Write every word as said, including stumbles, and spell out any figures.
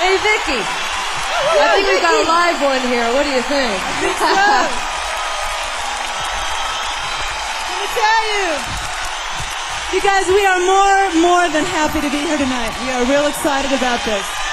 Hey, Vicky. I think we've got a live one here. What do you think? I think so. Let me tell you. You guys, we are more, more than happy to be here tonight. We are real excited about this.